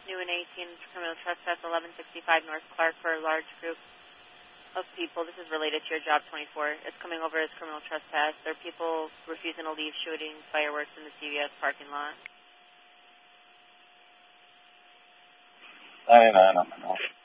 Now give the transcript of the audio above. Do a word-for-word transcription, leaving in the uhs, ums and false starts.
new and eighteen criminal trespass, eleven sixty-five North Clark for a large group of people. This is related to your job twenty-four. It's coming over as criminal trespass. There are people refusing to leave, shooting fireworks in the C V S parking lot. Ay, no, no, no.